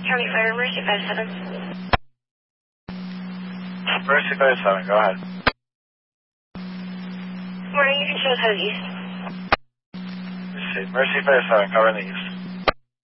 County Fire, Mercy 57. Mercy 57, go ahead. Morning, you can show us how to east. Mercy 57, covering the east.